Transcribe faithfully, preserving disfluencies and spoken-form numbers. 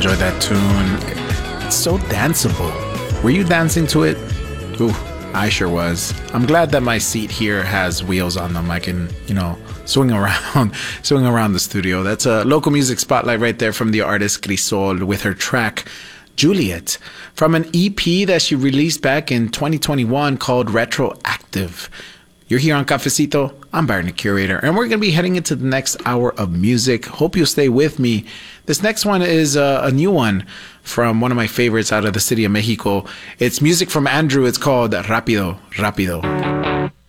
enjoy that tune. It's so danceable. Were you dancing to it? Ooh, I sure was. I'm glad that my seat here has wheels on them. I can, you know, swing around, swing around the studio. That's a local music spotlight right there from the artist Crisol with her track Juliet from an E P that she released back in twenty twenty-one called Retroactive. You're here on Cafecito. I'm Byron, the curator, and we're going to be heading into the next hour of music. Hope you'll stay with me. This next one is a, a new one from one of my favorites out of the city of Mexico. It's music from Andrew. It's called Rápido, Rápido.